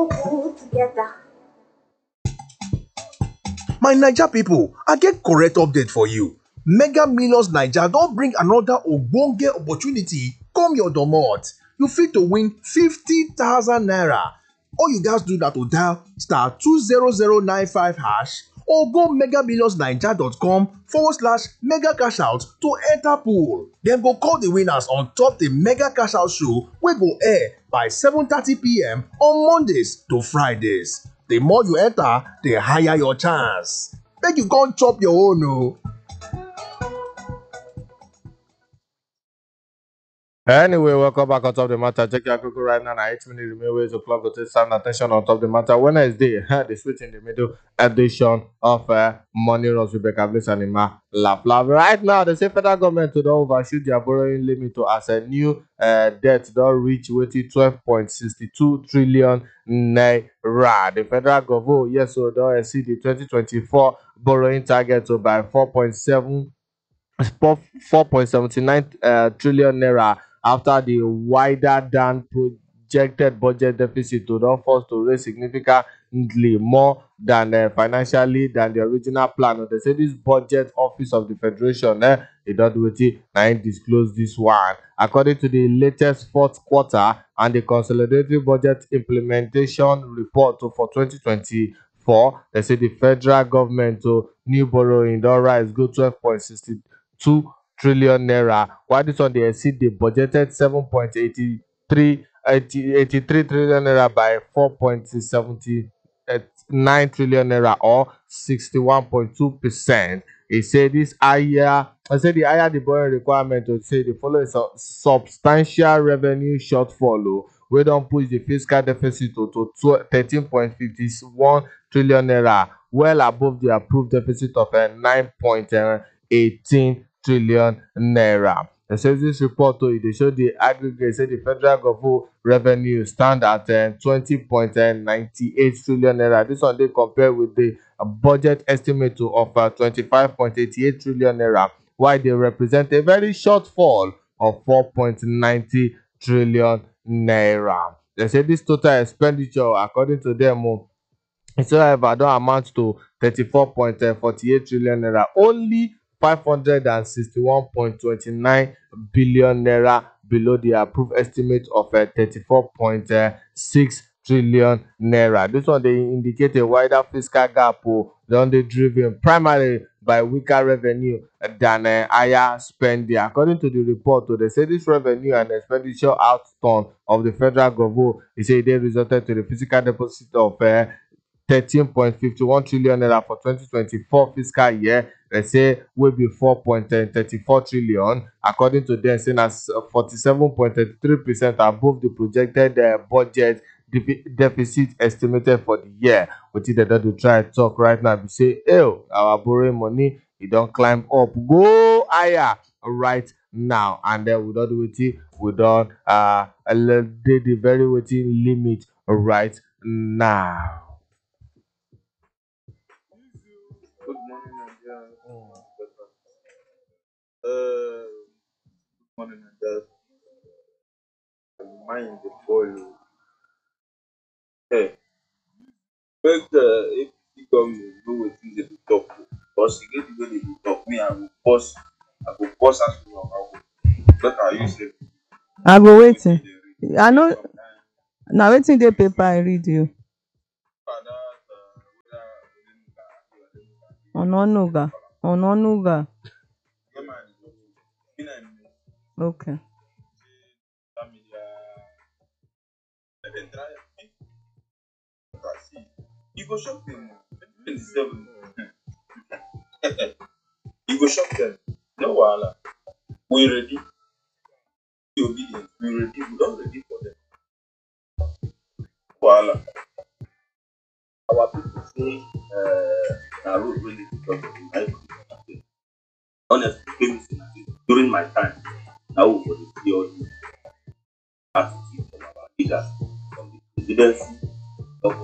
together. My Naija pipo, I get correct update for you. Mega Millions Naija don bring another ogbonge opportunity come your domot. You fit to win 50,000 naira. All you gats do na to dial star 20095 hash or go megamillionsnaija.com/mega cash out to enter pool. Dem go call the winners on top the mega cash out show wey go air by 7:30 p.m. on Mondays to Fridays. The more you enter, the higher your chance. Make you come chop your own o. Anyway, welcome back on top of the matter. Check your Google right now. 8 minutes remain ways to clock to take sound attention on top of the matter. Wednesday, the switch in the middle edition of Money Runs with Rebecca Bliss and Ima Laugh. Right now, the federal government to don't overshoot their borrowing limit to as a new debt don't reach 12.62 trillion naira. The federal government, yes, so don't exceed the 2024 borrowing target to by 4.79 trillion naira after the wider than projected budget deficit to don force to raise significantly more than financially than the original plan. They say this budget office of the federation e don do wetin na im disclose this one. According to the latest fourth quarter and the consolidatory budget implementation report for 2024, they say the federal government new borrowing don rise go 12.62 trillion naira, while this one dey exceed the budgeted 7.83 trillion naira by 4.79 trillion naira or 61.2%. He said the higher the borrowing requirement to say the following substantial revenue shortfall wey don push the fiscal deficit to 13.51 trillion naira, well above the approved deficit of 9.18 trillion naira. They say this report they show the aggregate say the federal government revenue stand at 20.98 trillion naira. This one they compare with the budget estimate of 25.88 trillion naira, while they represent a very short fall of 4.90 trillion naira. They say this total expenditure, according to them, however, don amount to 34.48 trillion naira. Only 561.29 billion naira below the approved estimate of 34.6 trillion naira. This one they indicate a wider fiscal gap don dey driven primarily by weaker revenue than higher spending. According to the report, they say this revenue and expenditure outturn of the federal government, they resulted to the fiscal deficit of 13.51 trillion naira for 2024 fiscal year. They say will be 4.34 trillion. According to them, saying as 47.33% above the projected budget deficit estimated for the year. Wetin dem don dey try talk right now be say, our borrowing money don't climb up, go higher right now, and then we don do wetin we don dey the very wetin limit right now. Good morning, Nigeria. Good morning, Nigeria. Mind the boil. Hey, make the APC government know wetin dey talk, because e get the way they dey talk. Me, I go pause as we know how. Make I use it. I go waiting. I know now waiting the paper I read you. Ononuga. Okay. You go shock them. 27. You go shock them. No wahala. We ready. Be obedient. We ready. We don't ready for them. Wahala. Our people say na road wey dey talk of the life. Honestly, during my time, I would see all these attitudes from our leaders, from the presidency